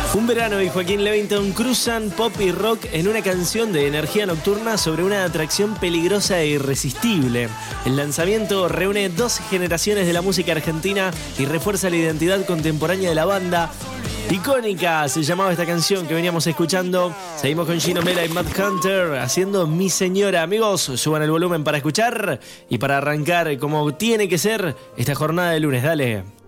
Un verano y Joaquín Levington cruzan pop y rock en una canción de energía nocturna sobre una atracción peligrosa e irresistible. El lanzamiento reúne dos generaciones de la música argentina y refuerza la identidad contemporánea de la banda. Icónica se llamaba esta canción que veníamos escuchando. Seguimos con Gino Mera y Matt Hunter haciendo Mi Señora. Amigos, suban el volumen para escuchar y para arrancar como tiene que ser esta jornada de lunes. Dale.